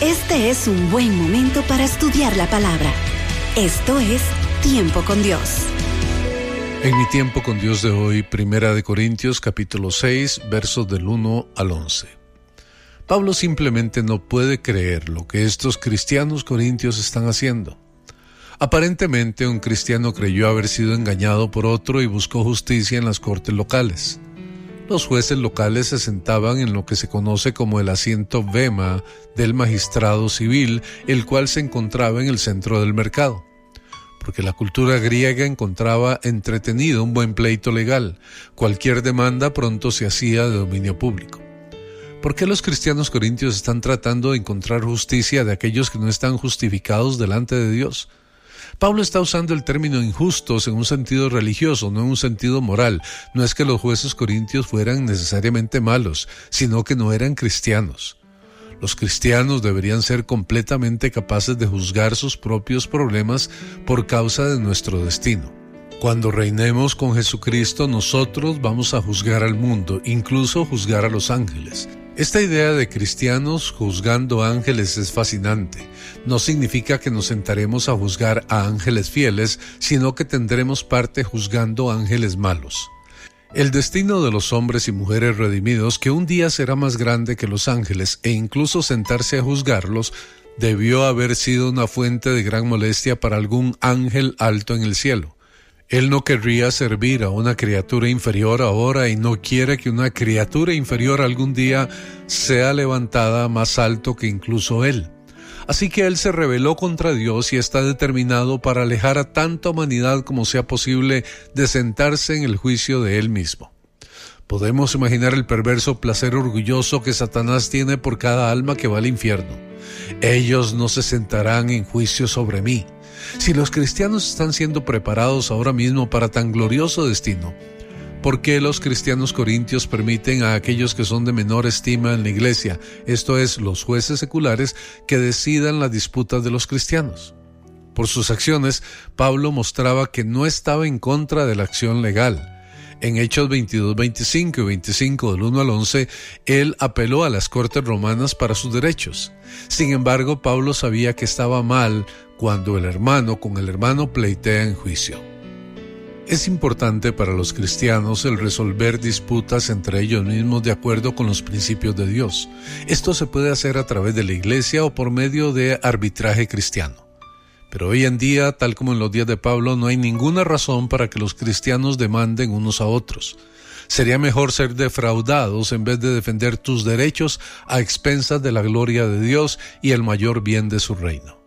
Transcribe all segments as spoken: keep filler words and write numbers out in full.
Este es un buen momento para estudiar la palabra. Esto es Tiempo con Dios. En mi tiempo con Dios de hoy, Primera de Corintios, capítulo seis, versos del uno al once. Pablo simplemente no puede creer lo que estos cristianos corintios están haciendo. Aparentemente, un cristiano creyó haber sido engañado por otro y buscó justicia en las cortes locales. Los jueces locales se sentaban en lo que se conoce como el asiento bema del magistrado civil, el cual se encontraba en el centro del mercado. Porque la cultura griega encontraba entretenido un buen pleito legal. Cualquier demanda pronto se hacía de dominio público. ¿Por qué los cristianos corintios están tratando de encontrar justicia de aquellos que no están justificados delante de Dios? Pablo está usando el término injustos en un sentido religioso, no en un sentido moral. No es que los jueces corintios fueran necesariamente malos, sino que no eran cristianos. Los cristianos deberían ser completamente capaces de juzgar sus propios problemas por causa de nuestro destino. Cuando reinemos con Jesucristo, nosotros vamos a juzgar al mundo, incluso juzgar a los ángeles. Esta idea de cristianos juzgando ángeles es fascinante. No significa que nos sentaremos a juzgar a ángeles fieles, sino que tendremos parte juzgando ángeles malos. El destino de los hombres y mujeres redimidos, que un día será más grande que los ángeles e incluso sentarse a juzgarlos, debió haber sido una fuente de gran molestia para algún ángel alto en el cielo. Él no querría servir a una criatura inferior ahora y no quiere que una criatura inferior algún día sea levantada más alto que incluso él. Así que él se rebeló contra Dios y está determinado para alejar a tanta humanidad como sea posible de sentarse en el juicio de él mismo. Podemos imaginar el perverso placer orgulloso que Satanás tiene por cada alma que va al infierno. Ellos no se sentarán en juicio sobre mí. Si los cristianos están siendo preparados ahora mismo para tan glorioso destino, ¿por qué los cristianos corintios permiten a aquellos que son de menor estima en la iglesia, esto es, los jueces seculares, que decidan las disputas de los cristianos? Por sus acciones, Pablo mostraba que no estaba en contra de la acción legal. En Hechos veintidós, veinticinco y veinticinco del uno al once, él apeló a las cortes romanas para sus derechos. Sin embargo, Pablo sabía que estaba mal cuando el hermano con el hermano pleitea en juicio. Es importante para los cristianos el resolver disputas entre ellos mismos de acuerdo con los principios de Dios. Esto se puede hacer a través de la iglesia o por medio de arbitraje cristiano. Pero hoy en día, tal como en los días de Pablo, no hay ninguna razón para que los cristianos demanden unos a otros. Sería mejor ser defraudados en vez de defender tus derechos a expensas de la gloria de Dios y el mayor bien de su reino.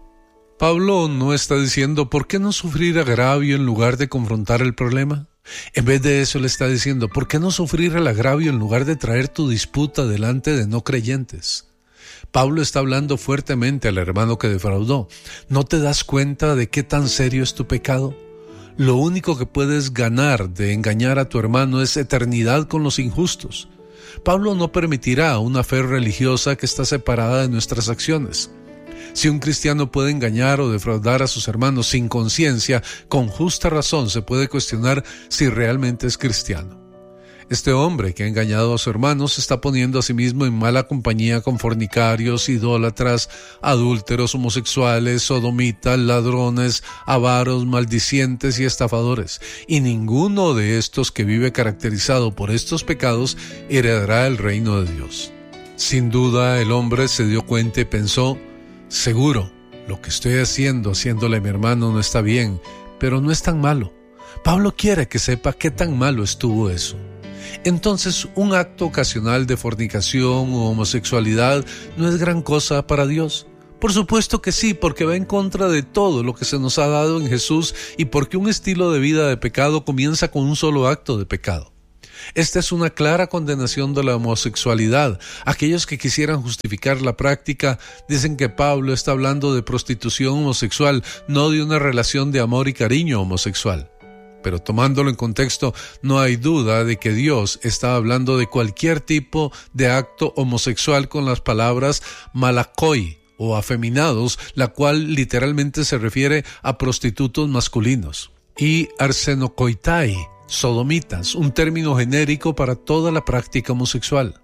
Pablo no está diciendo ¿por qué no sufrir agravio en lugar de confrontar el problema? En vez de eso le está diciendo ¿por qué no sufrir el agravio en lugar de traer tu disputa delante de no creyentes? Pablo está hablando fuertemente al hermano que defraudó. ¿No te das cuenta de qué tan serio es tu pecado? Lo único que puedes ganar de engañar a tu hermano es eternidad con los injustos. Pablo no permitirá una fe religiosa que está separada de nuestras acciones. Si un cristiano puede engañar o defraudar a sus hermanos sin conciencia, con justa razón se puede cuestionar si realmente es cristiano. Este hombre que ha engañado a su hermano se está poniendo a sí mismo en mala compañía con fornicarios, idólatras, adúlteros, homosexuales, sodomitas, ladrones, avaros, maldicientes y estafadores. Y ninguno de estos que vive caracterizado por estos pecados heredará el reino de Dios. Sin duda el hombre se dio cuenta y pensó, seguro, lo que estoy haciendo, haciéndole a mi hermano no está bien, pero no es tan malo. Pablo quiere que sepa qué tan malo estuvo eso. Entonces, un acto ocasional de fornicación o homosexualidad no es gran cosa para Dios. Por supuesto que sí, porque va en contra de todo lo que se nos ha dado en Jesús y porque un estilo de vida de pecado comienza con un solo acto de pecado. Esta es una clara condenación de la homosexualidad. Aquellos que quisieran justificar la práctica dicen que Pablo está hablando de prostitución homosexual, no de una relación de amor y cariño homosexual. Pero tomándolo en contexto, no hay duda de que Dios está hablando de cualquier tipo de acto homosexual con las palabras malakoi o afeminados, la cual literalmente se refiere a prostitutos masculinos, y arsenokoitai, sodomitas, un término genérico para toda la práctica homosexual.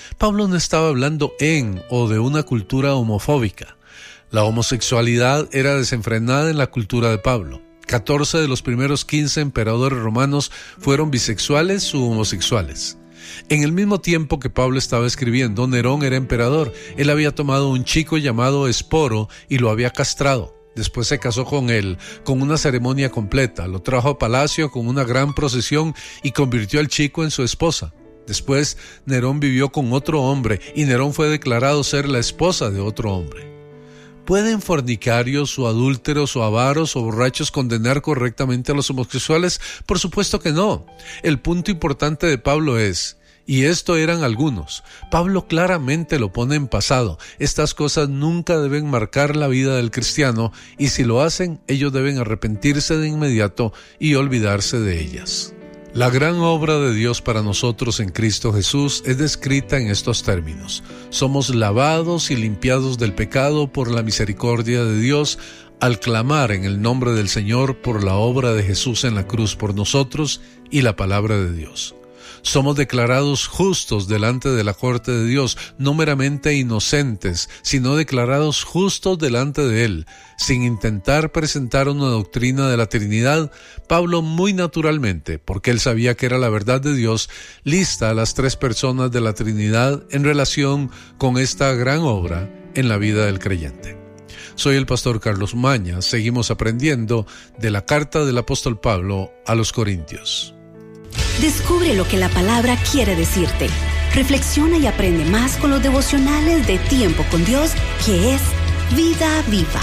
Pablo no estaba hablando en o de una cultura homofóbica. La homosexualidad era desenfrenada en la cultura de Pablo. catorce de los primeros quince emperadores romanos fueron bisexuales u homosexuales. En el mismo tiempo que Pablo estaba escribiendo, Nerón era emperador. Él había tomado un chico llamado Esporo y lo había castrado. Después se casó con él, con una ceremonia completa. Lo trajo a palacio con una gran procesión y convirtió al chico en su esposa. Después, Nerón vivió con otro hombre y Nerón fue declarado ser la esposa de otro hombre. ¿Pueden fornicarios o adúlteros o avaros o borrachos condenar correctamente a los homosexuales? Por supuesto que no. El punto importante de Pablo es, y esto eran algunos, Pablo claramente lo pone en pasado. Estas cosas nunca deben marcar la vida del cristiano y si lo hacen, ellos deben arrepentirse de inmediato y olvidarse de ellas. La gran obra de Dios para nosotros en Cristo Jesús es descrita en estos términos. Somos lavados y limpiados del pecado por la misericordia de Dios al clamar en el nombre del Señor por la obra de Jesús en la cruz por nosotros y la palabra de Dios. Somos declarados justos delante de la corte de Dios, no meramente inocentes, sino declarados justos delante de Él. Sin intentar presentar una doctrina de la Trinidad, Pablo muy naturalmente, porque él sabía que era la verdad de Dios, lista a las tres personas de la Trinidad en relación con esta gran obra en la vida del creyente. Soy el pastor Carlos Maña, seguimos aprendiendo de la carta del apóstol Pablo a los Corintios. Descubre lo que la palabra quiere decirte. Reflexiona y aprende más con los devocionales de Tiempo con Dios, que es Vida Viva.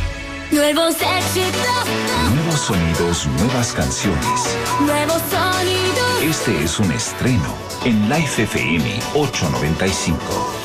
Nuevos éxitos. Nuevos sonidos, nuevas canciones. Nuevos sonidos. Este es un estreno en Life F M ochocientos noventa y cinco.